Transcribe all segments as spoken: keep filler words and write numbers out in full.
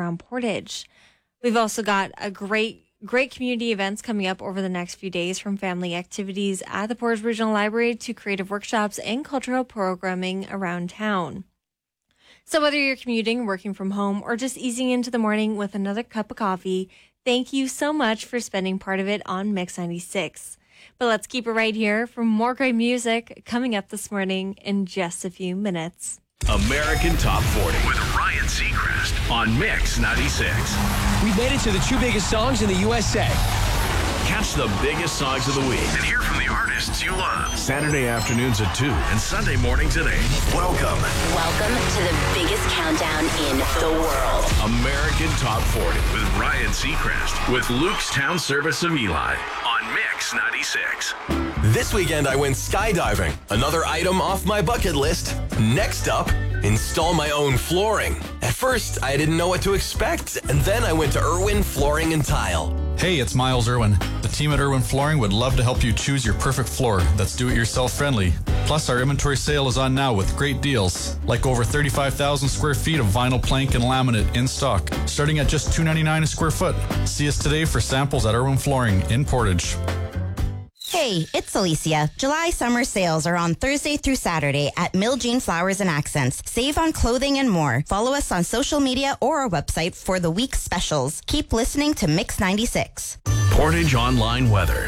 around Portage. We've also got a great Great community events coming up over the next few days, from family activities at the Portage Regional Library to creative workshops and cultural programming around town. So whether you're commuting, working from home, or just easing into the morning with another cup of coffee, thank you so much for spending part of it on Mix ninety-six. But let's keep it right here for more great music coming up this morning in just a few minutes. American Top forty with Ryan Seacrest on Mix ninety-six. We made it to the two biggest songs in the U S A. Catch the biggest songs of the week and hear from the artists you love. Saturday afternoons at two and Sunday mornings at eight. Welcome. Welcome to the biggest countdown in the world. American Top forty with Ryan Seacrest with Luke's Town Service of Eli on Mix ninety-six. This weekend I went skydiving. Another item off my bucket list. Next up, install my own flooring. At first, I didn't know what to expect, and then I went to Irwin Flooring and Tile. Hey, it's Miles Irwin. The team at Irwin Flooring would love to help you choose your perfect floor that's do-it-yourself friendly. Plus, our inventory sale is on now with great deals, like over thirty-five thousand square feet of vinyl plank and laminate in stock, starting at just two dollars and ninety-nine cents a square foot. See us today for samples at Irwin Flooring in Portage. Hey, it's Alicia. July summer sales are on Thursday through Saturday at Mill Jean Flowers and Accents. Save on clothing and more. Follow us on social media or our website for the week's specials. Keep listening to Mix ninety-six. Portage Online Weather.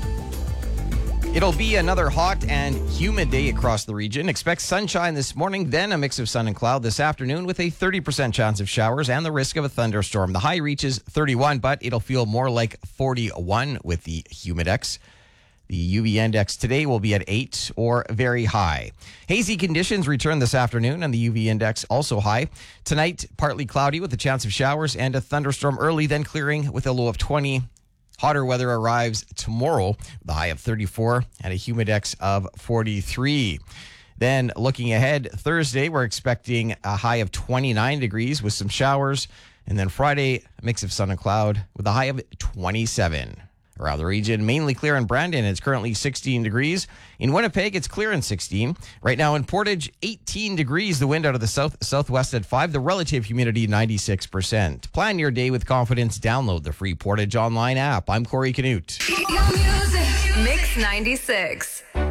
It'll be another hot and humid day across the region. Expect sunshine this morning, then a mix of sun and cloud this afternoon with a thirty percent chance of showers and the risk of a thunderstorm. The high reaches thirty-one, but it'll feel more like forty-one with the humidex. The U V index today will be at eight or very high. Hazy conditions return this afternoon and the U V index also high. Tonight, partly cloudy with a chance of showers and a thunderstorm early, then clearing with a low of twenty. Hotter weather arrives tomorrow, the high of thirty-four and a humidex of forty-three. Then looking ahead, Thursday, we're expecting a high of twenty-nine degrees with some showers. And then Friday, a mix of sun and cloud with a high of twenty-seven. Around the region, mainly clear in Brandon. It's currently sixteen degrees. In Winnipeg, it's clear in sixteen. Right now in Portage, eighteen degrees. The wind out of the south southwest at five. The relative humidity, ninety-six percent. Plan your day with confidence. Download the free Portage Online app. I'm Corey Canute. Mix ninety-six.